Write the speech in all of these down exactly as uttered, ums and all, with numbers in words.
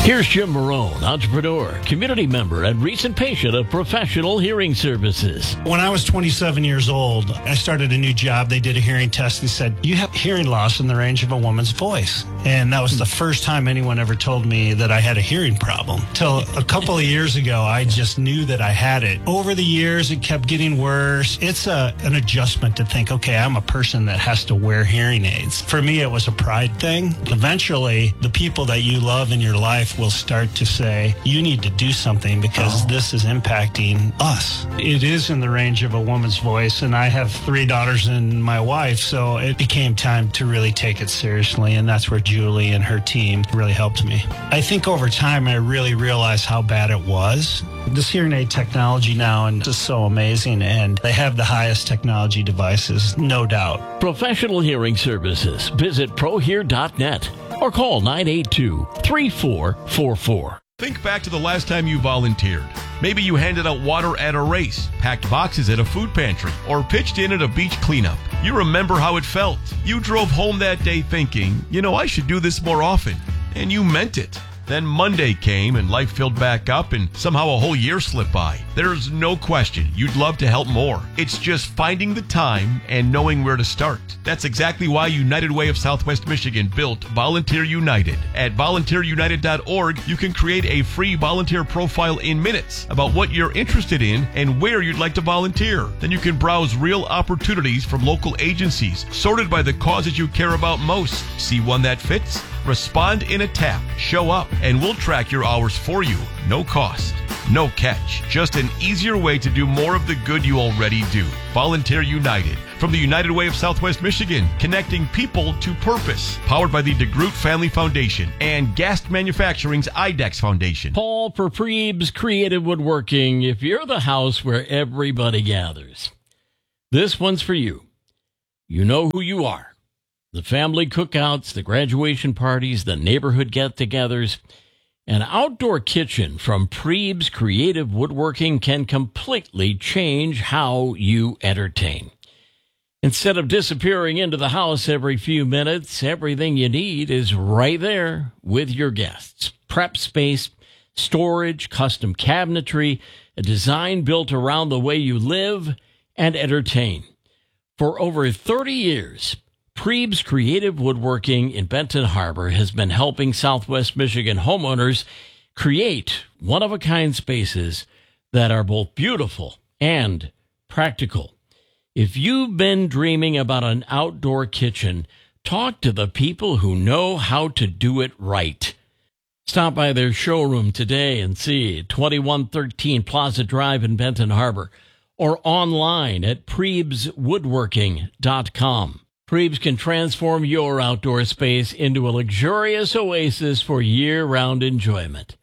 Here's Jim Marone, entrepreneur, community member, and recent patient of Professional Hearing Services. When I was twenty-seven years old, I started a new job. They did a hearing test and said, you have hearing loss in the range of a woman's voice. And that was the first time anyone ever told me that I had a hearing problem. Till a couple of years ago, I just knew that I had it. Over the years, it kept getting worse. It's a, an adjustment to think, okay, I'm a person that has to wear hearing aids. For me, it was a pride thing. Eventually, the people that you love in your life will start to say, you need to do something because oh. this is impacting us. It is in the range of a woman's voice, and I have three daughters and my wife, so it became time to really take it seriously, and that's where Julie and her team really helped me. I think over time, I really realized how bad it was. This hearing aid technology now is just so amazing, and they have the highest technology devices, no doubt. Professional Hearing Services. Visit pro hear dot net or call nine eight two, three four four four. Think back to the last time you volunteered. Maybe you handed out water at a race, packed boxes at a food pantry, or pitched in at a beach cleanup. You remember how it felt. You drove home that day thinking, you know, I should do this more often. And you meant it. Then Monday came and life filled back up and somehow a whole year slipped by. There's no question you'd love to help more. It's just finding the time and knowing where to start. That's exactly why United Way of Southwest Michigan built Volunteer United. At volunteer united dot org, you can create a free volunteer profile in minutes about what you're interested in and where you'd like to volunteer. Then you can browse real opportunities from local agencies, sorted by the causes you care about most. See one that fits? Respond in a tap, show up, and we'll track your hours for you. No cost, no catch. Just an easier way to do more of the good you already do. Volunteer United. From the United Way of Southwest Michigan, connecting people to purpose. Powered by the DeGroot Family Foundation and Gast Manufacturing's IDEX Foundation. Paul for Prebes Creative Woodworking. If you're the house where everybody gathers, this one's for you. You know who you are. The family cookouts, the graduation parties, the neighborhood get-togethers. An outdoor kitchen from Prebes Creative Woodworking can completely change how you entertain. Instead of disappearing into the house every few minutes, everything you need is right there with your guests. Prep space, storage, custom cabinetry, a design built around the way you live and entertain. For over thirty years, Prebes Creative Woodworking in Benton Harbor has been helping Southwest Michigan homeowners create one-of-a-kind spaces that are both beautiful and practical. If you've been dreaming about an outdoor kitchen, talk to the people who know how to do it right. Stop by their showroom today and see twenty-one thirteen Plaza Drive in Benton Harbor or online at prebes woodworking dot com. Prebes can transform your outdoor space into a luxurious oasis for year-round enjoyment.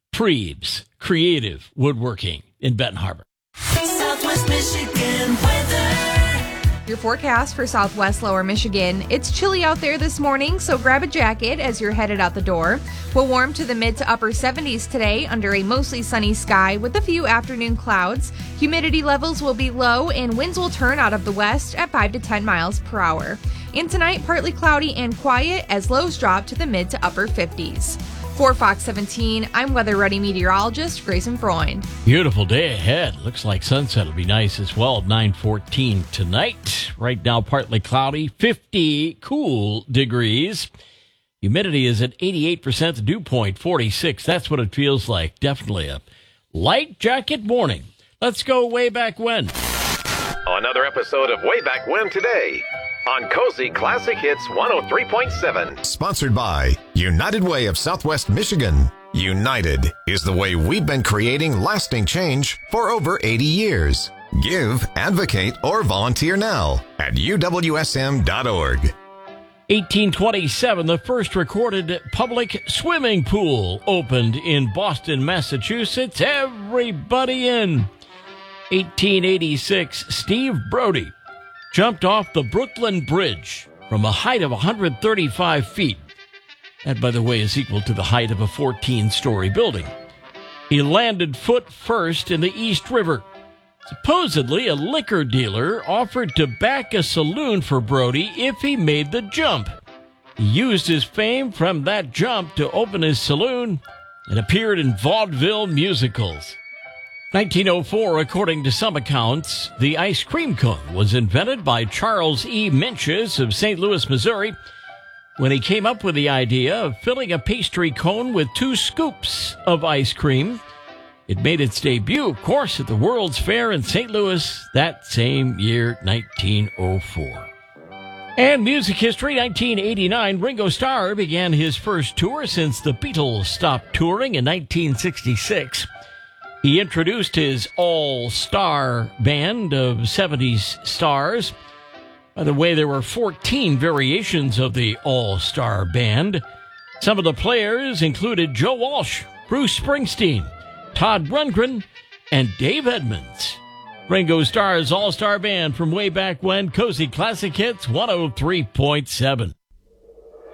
Prebes Creative Woodworking in Benton Harbor. Southwest Michigan weather. Your forecast for Southwest Lower Michigan. It's chilly out there this morning, so grab a jacket as you're headed out the door. We'll warm to the mid to upper seventies today under a mostly sunny sky with a few afternoon clouds. Humidity levels will be low and winds will turn out of the west at five to ten miles per hour. And tonight, partly cloudy and quiet as lows drop to the mid to upper fifties. For Fox seventeen, I'm Weather Ready meteorologist Grayson Freund. Beautiful day ahead. Looks like sunset will be nice as well at nine fourteen tonight. Right now, partly cloudy, fifty cool degrees. Humidity is at eighty-eight percent, the dew point forty-six. That's what it feels like. Definitely a light jacket morning. Let's go way back when. Another episode of Way Back When today on Cozy Classic Hits one oh three point seven. Sponsored by United Way of Southwest Michigan. United is the way we've been creating lasting change for over eighty years. Give, advocate, or volunteer now at u w s m dot org. eighteen twenty-seven, the first recorded public swimming pool opened in Boston, Massachusetts. Everybody in. eighteen eighty-six, Steve Brody jumped off the Brooklyn Bridge from a height of one hundred thirty-five feet. That, by the way, is equal to the height of a fourteen-story building. He landed foot first in the East River. Supposedly, a liquor dealer offered to back a saloon for Brody if he made the jump. He used his fame from that jump to open his saloon and appeared in vaudeville musicals. nineteen oh four, according to some accounts, the ice cream cone was invented by Charles E. Menches of Saint Louis, Missouri, when he came up with the idea of filling a pastry cone with two scoops of ice cream. It made its debut, of course, at the World's Fair in Saint Louis that same year, nineteen oh four. And music history, nineteen eighty-nine, Ringo Starr began his first tour since the Beatles stopped touring in nineteen sixty-six. He introduced his all-star band of seventies stars. By the way, there were fourteen variations of the all-star band. Some of the players included Joe Walsh, Bruce Springsteen, Todd Rundgren, and Dave Edmunds. Ringo Starr's all-star band from way back when. Cozy Classic Hits one oh three point seven.